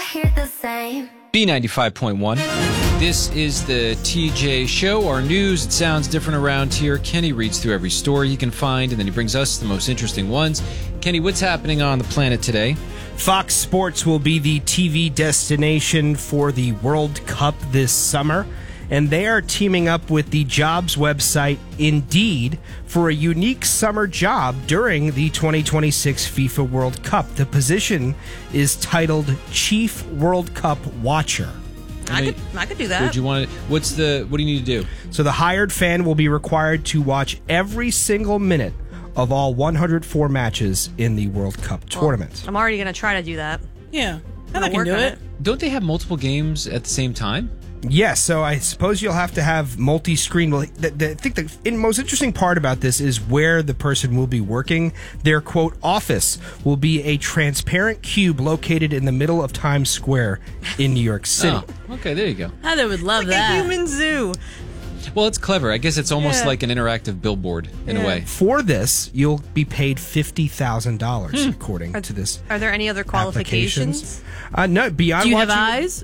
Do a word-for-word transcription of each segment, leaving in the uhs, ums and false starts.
hear the same. B ninety-five point one. This is the T J Show. Our news, it sounds different around here. Kenny reads through every story he can find, and then he brings us the most interesting ones. Kenny, what's happening on the planet today? Fox Sports will be the T V destination for the World Cup this summer, and they are teaming up with the jobs website Indeed for a unique summer job during the twenty twenty-six FIFA World Cup. The position is titled Chief World Cup Watcher. I could, I could do that. Would you want to, what's the, what do you need to do? So the hired fan will be required to watch every single minute of all one hundred four matches in the World Cup tournament. I'm already going to try to do that. Yeah, I'm I can do it. Don't they have multiple games at the same time? Yes, so I suppose you'll have to have multi-screen. Well, the, the, I think the in, most interesting part about this is where the person will be working. Their, quote, office will be a transparent cube located in the middle of Times Square in New York City. Oh, okay, there you go. Heather would love Like that. a human zoo. Well, it's clever. I guess it's almost Yeah. like an interactive billboard in Yeah. a way. For this, you'll be paid fifty thousand dollars, according Are, to this. are there any other qualifications? Uh, no, beyond Do you have watching- eyes?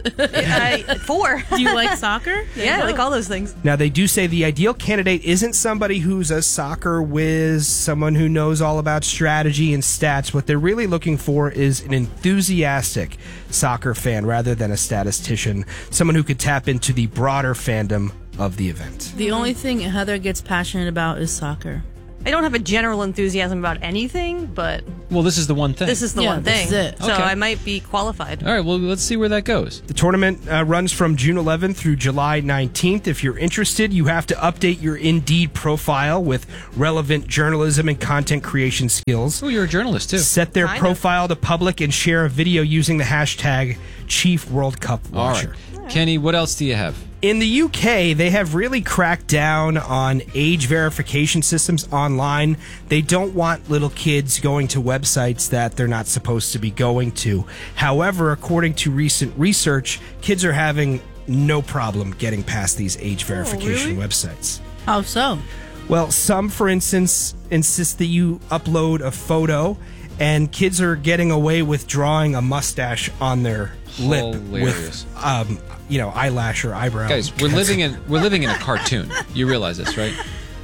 I, four. Do you like soccer? There Yeah, you like go. all those things. Now, they do say the ideal candidate isn't somebody who's a soccer whiz, someone who knows all about strategy and stats. What they're really looking for is an enthusiastic soccer fan rather than a statistician, someone who could tap into the broader fandom of the event. The only thing Heather gets passionate about is soccer. I don't have a general enthusiasm about anything, but Well, this is the one thing. this is the Yeah, one this thing. is it. So Okay. I might be qualified. All right, well, let's see where that goes. The tournament uh, runs from June eleventh through July nineteenth. If you're interested, you have to update your Indeed profile with relevant journalism and content creation skills. Oh, you're a journalist, too. Set their Kind of. profile to public and share a video using the hashtag Chief World Cup All right. Watcher. Kenny, what else do you have? In the U K, they have really cracked down on age verification systems online. They don't want little kids going to websites that they're not supposed to be going to. However, according to recent research, kids are having no problem getting past these age verification really? websites. How so? Well, some, for instance, insist that you upload a photo, and kids are getting away with drawing a mustache on their lip Hilarious. with, um, you know, eyelash or eyebrow. Guys, we're living in we're living in a cartoon. You realize this, right?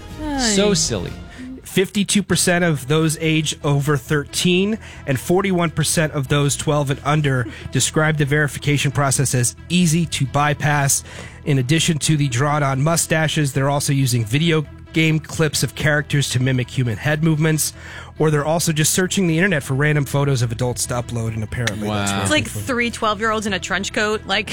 So silly. fifty-two percent of those age over thirteen and forty-one percent of those twelve and under describe the verification process as easy to bypass. In addition to the drawn-on mustaches, they're also using video game clips of characters to mimic human head movements, or they're also just searching the internet for random photos of adults to upload, and apparently Wow. that's It's It's working like for them. three twelve-year-olds in a trench coat. Like,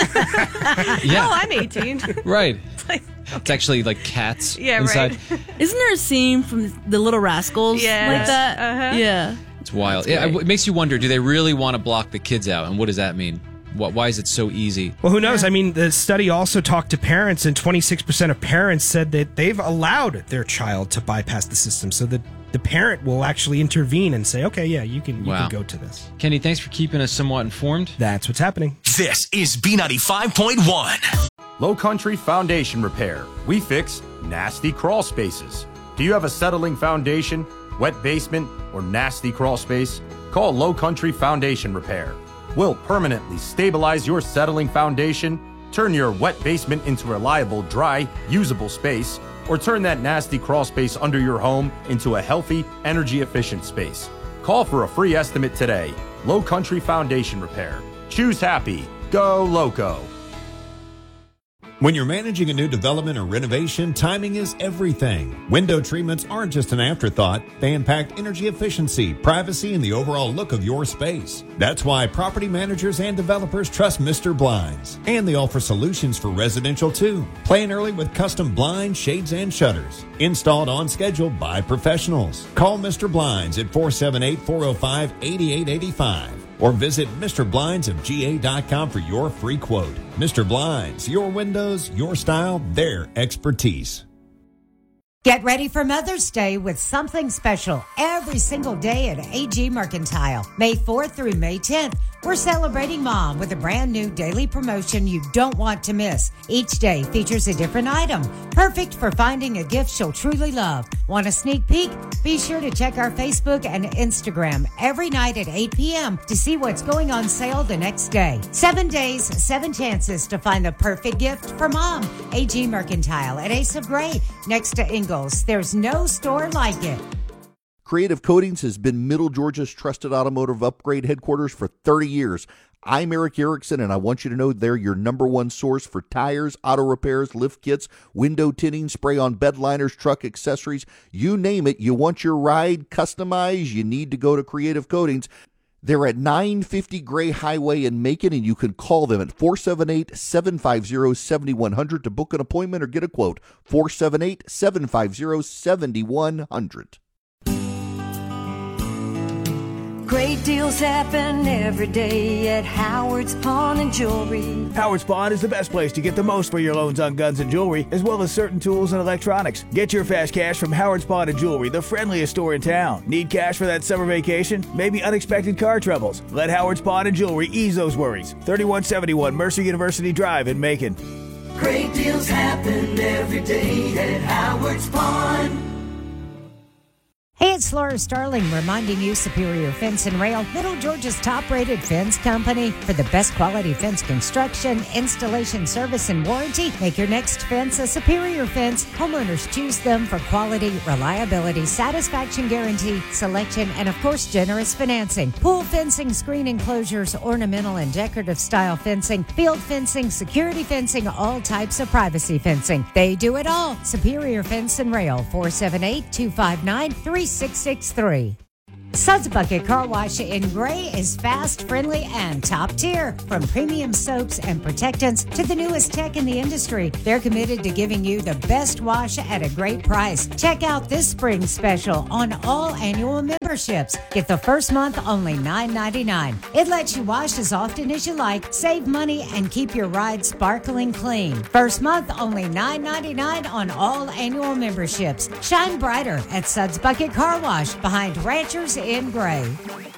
Yeah. oh, I'm eighteen. Right. Like, It's actually like cats Yeah, inside. right. Isn't there a scene from The Little Rascals Yes. like that? Uh-huh. Yeah. It's wild. Yeah, it makes you wonder, do they really want to block the kids out? And what does that mean? What, why is it so easy? Well, who knows? I mean, the study also talked to parents, and twenty-six percent of parents said that they've allowed their child to bypass the system, so that the parent will actually intervene and say, okay, yeah, you can, you Wow. can go to this. Kenny, thanks for keeping us somewhat informed. That's what's happening. This is B ninety-five point one. Low Country Foundation Repair. We fix nasty crawl spaces. Do you have a settling foundation, wet basement, or nasty crawl space? Call Low Country Foundation Repair. We'll permanently stabilize your settling foundation, turn your wet basement into a reliable, dry, usable space, or turn that nasty crawl space under your home into a healthy, energy-efficient space. Call for a free estimate today. Low Country Foundation Repair. Choose happy. Go Loco. When you're managing a new development or renovation, timing is everything. Window treatments aren't just an afterthought. They impact energy efficiency, privacy, and the overall look of your space. That's why property managers and developers trust Mister Blinds. And they offer solutions for residential too. Plan early with custom blinds, shades, and shutters. Installed on schedule by professionals. Call Mister Blinds at four seven eight, four oh five, eight eight eight five. Or visit Mister Blinds of G A dot com for your free quote. Mister Blinds, your windows, your style, their expertise. Get ready for Mother's Day with something special every single day at A G Mercantile. May fourth through May tenth. We're celebrating Mom with a brand new daily promotion you don't want to miss. Each day features a different item, perfect for finding a gift she'll truly love. Want a sneak peek? Be sure to check our Facebook and Instagram every night at eight p.m. to see what's going on sale the next day. Seven days, seven chances to find the perfect gift for Mom. A G Mercantile at Ace of Gray, next to Ingalls. There's no store like it. Creative Coatings has been Middle Georgia's trusted automotive upgrade headquarters for thirty years. I'm Eric Erickson, and I want you to know they're your number one source for tires, auto repairs, lift kits, window tinting, spray-on bed liners, truck accessories. You name it, you want your ride customized, you need to go to Creative Coatings. They're at nine fifty Gray Highway in Macon, and you can call them at four seven eight, seven five zero, seven one zero zero to book an appointment or get a quote. four seven eight, seven five zero, seven one zero zero. Great deals happen every day at Howard's Pawn and Jewelry. Howard's Pawn is the best place to get the most for your loans on guns and jewelry, as well as certain tools and electronics. Get your fast cash from Howard's Pawn and Jewelry, the friendliest store in town. Need cash for that summer vacation? Maybe unexpected car troubles? Let Howard's Pawn and Jewelry ease those worries. thirty-one seventy-one Mercer University Drive in Macon. Great deals happen every day at Howard's Pawn. Hey, it's Laura Starling reminding you Superior Fence and Rail, Middle Georgia's top-rated fence company. For the best quality fence construction, installation, service, and warranty, make your next fence a Superior Fence. Homeowners choose them for quality, reliability, satisfaction guarantee, selection, and, of course, generous financing. Pool fencing, screen enclosures, ornamental and decorative style fencing, field fencing, security fencing, all types of privacy fencing. They do it all. Superior Fence and Rail, four seven eight, two five nine, three six six three. Suds Bucket Car Wash in Gray is fast, friendly, and top tier. From premium soaps and protectants to the newest tech in the industry, they're committed to giving you the best wash at a great price. Check out this spring special on all annual memberships. Get the first month only nine ninety-nine. It lets you wash as often as you like, save money, and keep your ride sparkling clean. First month only nine ninety-nine on all annual memberships. Shine brighter at Suds Bucket Car Wash behind Ranchers in Gray.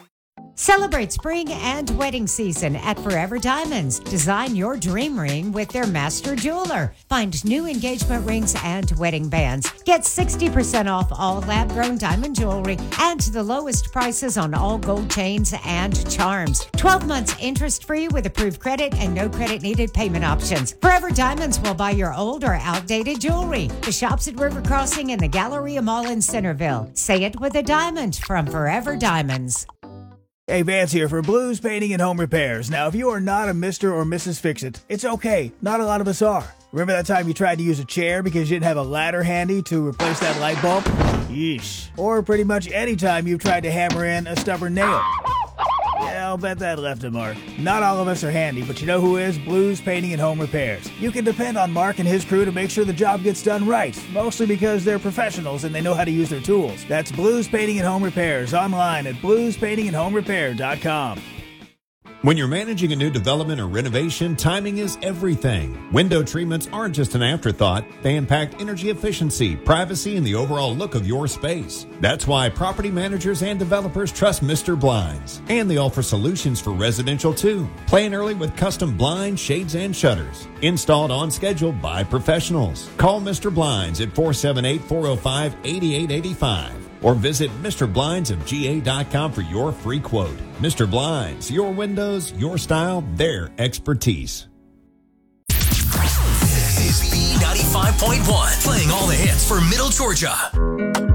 Celebrate spring and wedding season at Forever Diamonds. Design your dream ring with their master jeweler. Find new engagement rings and wedding bands. Get sixty percent off all lab-grown diamond jewelry and the lowest prices on all gold chains and charms. twelve months interest-free with approved credit and no credit needed payment options. Forever Diamonds will buy your old or outdated jewelry. The shops at River Crossing and the Galleria Mall in Centerville. Say it with a diamond from Forever Diamonds. Hey, Vance here for Blues Painting and Home Repairs. Now, if you are not a Mister or Missus Fix-It, it's okay. Not a lot of us are. Remember that time you tried to use a chair because you didn't have a ladder handy to replace that light bulb? Yeesh. Or pretty much any time you've tried to hammer in a stubborn nail. Yeah, I'll bet that left a mark. Not all of us are handy, but you know who is? Blues Painting and Home Repairs. You can depend on Mark and his crew to make sure the job gets done right, mostly because they're professionals and they know how to use their tools. That's Blues Painting and Home Repairs, online at blues painting and home repair dot com. When you're managing a new development or renovation, timing is everything. Window treatments aren't just an afterthought. They impact energy efficiency, privacy, and the overall look of your space. That's why property managers and developers trust Mister Blinds. And they offer solutions for residential too. Plan early with custom blinds, shades, and shutters. Installed on schedule by professionals. Call Mister Blinds at four seven eight, four oh five, eight eight eight five. Or visit Mister Blinds of G A dot com for your free quote. Mister Blinds, your windows, your style, their expertise. This is B ninety-five point one, playing all the hits for Middle Georgia.